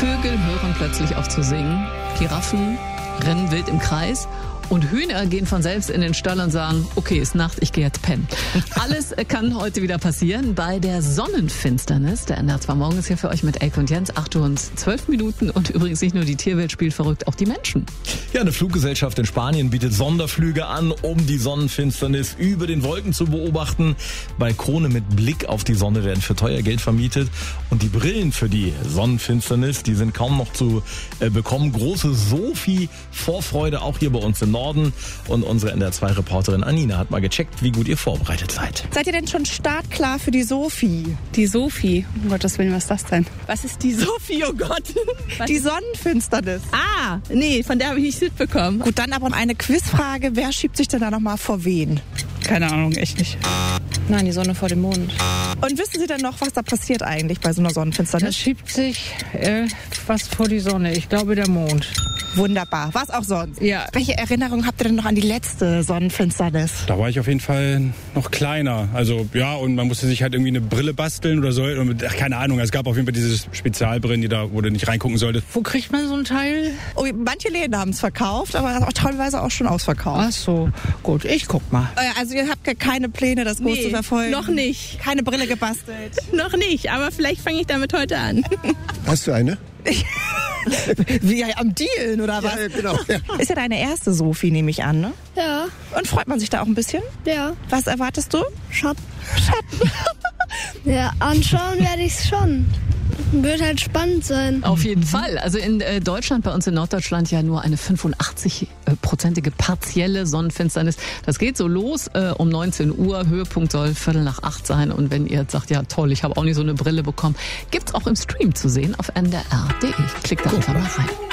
Vögel hören plötzlich auf zu singen, Giraffen rennen wild im Kreis und Hühner gehen von selbst in den Stall und sagen, okay, ist Nacht, ich gehe jetzt pennen. Alles kann heute wieder passieren bei der Sonnenfinsternis. Der NDR 2 Morgen ist hier für euch mit Elke und Jens. 8 Uhr und 12 Minuten und übrigens nicht nur die Tierwelt spielt verrückt, auch die Menschen. Ja, eine Fluggesellschaft in Spanien bietet Sonderflüge an, um die Sonnenfinsternis über den Wolken zu beobachten. Balkone mit Blick auf die Sonne werden für teuer Geld vermietet und die Brillen für die Sonnenfinsternis, die sind kaum noch zu bekommen. Große Sophie-Vorfreude auch hier bei uns im Norden. Und unsere NDR 2-Reporterin Anina hat mal gecheckt, wie gut ihr vorbereitet seid. Seid ihr denn schon startklar für die Sophie? Die Sophie? Um Gottes Willen, was ist das denn? Was ist die Sophie, oh Gott? Die Sonnenfinsternis. Ah, nee, von der habe ich nichts mitbekommen. Gut, dann aber eine Quizfrage. Wer schiebt sich denn da nochmal vor wen? Keine Ahnung, echt nicht. Nein, die Sonne vor dem Mond. Und wissen Sie denn noch, was da passiert eigentlich bei so einer Sonnenfinsternis? Da schiebt sich was vor die Sonne. Ich glaube, der Mond. Wunderbar. Was auch sonst. Ja. Welche Erinnerung habt ihr denn noch an die letzte Sonnenfinsternis? Da war ich auf jeden Fall noch kleiner. Also ja, und man musste sich halt irgendwie eine Brille basteln oder so. Keine Ahnung, es gab auf jeden Fall diese Spezialbrillen, wo du nicht reingucken solltest. Wo kriegt man so ein Teil? Oh, manche Läden haben es verkauft, aber auch teilweise auch schon ausverkauft. Ach so, gut, ich guck mal. Also ihr habt keine Pläne, das groß zu verfolgen? Noch nicht. Keine Brille gebastelt? Noch nicht, aber vielleicht fange ich damit heute an. Hast du eine? Wie am Dealen oder was? Ja, genau. Ja. Ist ja deine erste Sophie, nehme ich an, ne? Ja. Und freut man sich da auch ein bisschen? Ja. Was erwartest du? Schatten. Ja, anschauen werde ich es schon. Wird halt spannend sein. Auf jeden Fall. Also in Deutschland, bei uns in Norddeutschland ja nur eine 85-prozentige partielle Sonnenfinsternis. Das geht so los um 19 Uhr. Höhepunkt soll 7:45 sein. Und wenn ihr jetzt sagt, ja toll, ich habe auch nicht so eine Brille bekommen, gibt's auch im Stream zu sehen auf ndr.de. Klickt da einfach mal rein.